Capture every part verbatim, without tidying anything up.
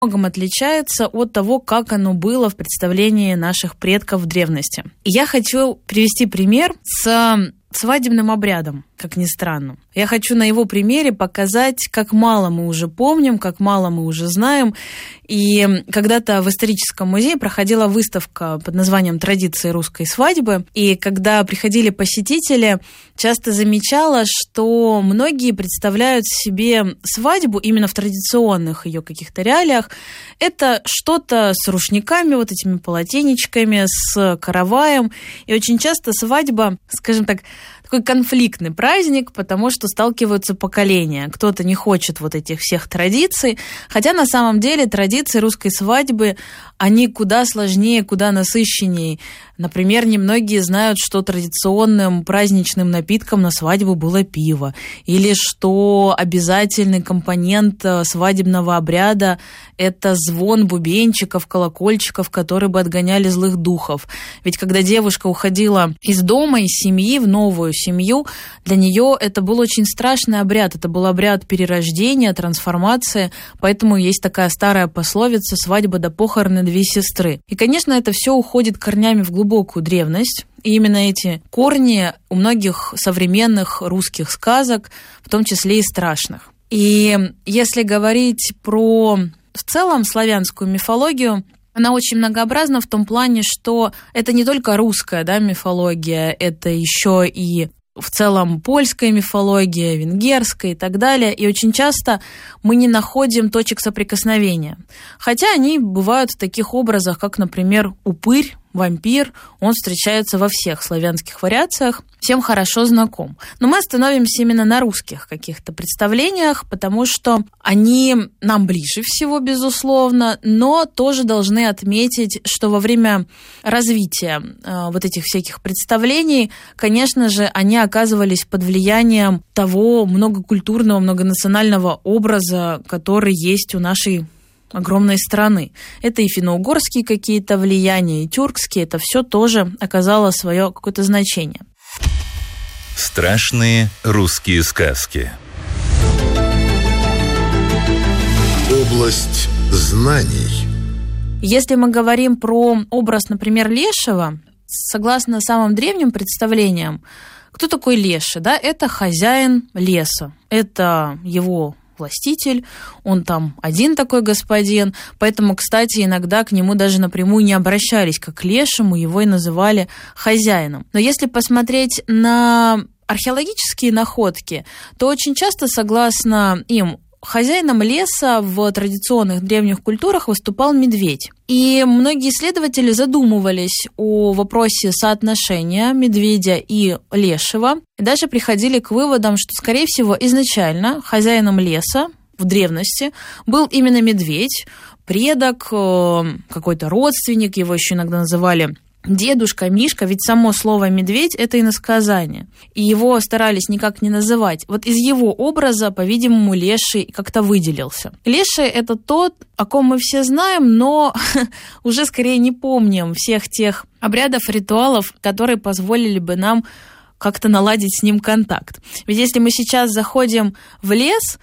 многом отличается от того, как оно было в представлении наших предков в древности. И я хочу привести пример с свадебным обрядом, как ни странно. Я хочу на его примере показать, как мало мы уже помним, как мало мы уже знаем. И когда-то в историческом музее проходила выставка под названием «Традиции русской свадьбы». И когда приходили посетители, часто замечала, что многие представляют себе свадьбу именно в традиционных ее каких-то реалиях. Это что-то с рушниками, вот этими полотенечками, с караваем. И очень часто свадьба, скажем так, такой конфликтный праздник, потому что сталкиваются поколения. Кто-то не хочет вот этих всех традиций, хотя на самом деле традиции русской свадьбы, они куда сложнее, куда насыщеннее. Например, немногие знают, что традиционным праздничным напитком на свадьбу было пиво, или что обязательный компонент свадебного обряда – это звон бубенчиков, колокольчиков, которые бы отгоняли злых духов. Ведь когда девушка уходила из дома, из семьи в новую семью, для нее это был очень страшный обряд. Это был обряд перерождения, трансформации, поэтому есть такая старая пословица «свадьба до похороны две сестры». И, конечно, это все уходит корнями в глубокую древность. И именно эти корни у многих современных русских сказок, в том числе и страшных. И если говорить про в целом славянскую мифологию, она очень многообразна в том плане, что это не только русская, да, мифология, это еще и в целом польская мифология, венгерская и так далее. И очень часто мы не находим точек соприкосновения. Хотя они бывают в таких образах, как, например, упырь, вампир. Он встречается во всех славянских вариациях, всем хорошо знаком. Но мы остановимся именно на русских каких-то представлениях, потому что они нам ближе всего, безусловно, но тоже должны отметить, что во время развития э, вот этих всяких представлений, конечно же, они оказывались под влиянием того многокультурного, многонационального образа, который есть у нашей огромной страны. Это и финно-угорские какие-то влияния, и тюркские, это все тоже оказало свое какое-то значение. Страшные русские сказки. Область знаний. Если мы говорим про образ, например, лешего, согласно самым древним представлениям, кто такой леший? Да? Это хозяин леса, это его властитель, он там один такой господин, поэтому, кстати, иногда к нему даже напрямую не обращались, как к лешему, его и называли хозяином. Но если посмотреть на археологические находки, то очень часто, согласно им, хозяином леса в традиционных древних культурах выступал медведь. И многие исследователи задумывались о вопросе соотношения медведя и лешего, и даже приходили к выводам, что, скорее всего, изначально хозяином леса в древности был именно медведь, предок, какой-то родственник, его еще иногда называли дедушка, Мишка, ведь само слово «медведь» — это иносказание. И его старались никак не называть. Вот из его образа, по-видимому, леший как-то выделился. Леший — это тот, о ком мы все знаем, но уже скорее не помним всех тех обрядов, ритуалов, которые позволили бы нам как-то наладить с ним контакт. Ведь если мы сейчас заходим в лес,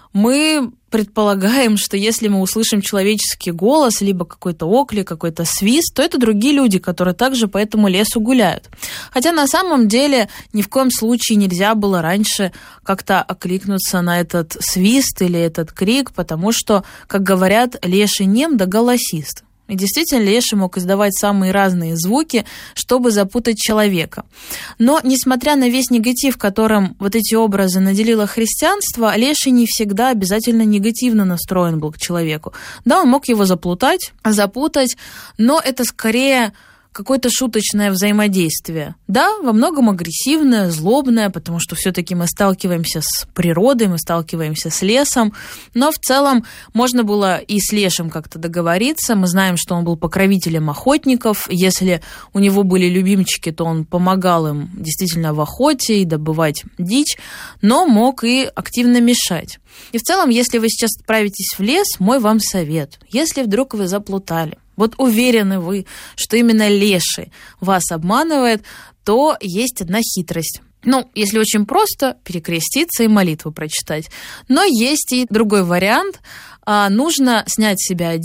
мы предполагаем, что если мы услышим человеческий голос, либо какой-то оклик, какой-то свист, то это другие люди, которые также по этому лесу гуляют. Хотя на самом деле ни в коем случае нельзя было раньше как-то окликнуться на этот свист или этот крик, потому что, как говорят, леший нем да голосист. И действительно, леший мог издавать самые разные звуки, чтобы запутать человека. Но, несмотря на весь негатив, которым вот эти образы наделило христианство, леший не всегда обязательно негативно настроен был к человеку. Да, он мог его заплутать, запутать, но это скорее какое-то шуточное взаимодействие. Да, во многом агрессивное, злобное, потому что все-таки мы сталкиваемся с природой, мы сталкиваемся с лесом, но в целом можно было и с лешим как-то договориться. Мы знаем, что он был покровителем охотников. Если у него были любимчики, то он помогал им действительно в охоте и добывать дичь, но мог и активно мешать. И в целом, если вы сейчас отправитесь в лес, мой вам совет. Если вдруг вы заплутали, вот уверены вы, что именно леший вас обманывает, то есть одна хитрость. Ну, если очень просто, перекреститься и молитву прочитать. Но есть и другой вариант. Нужно снять с себя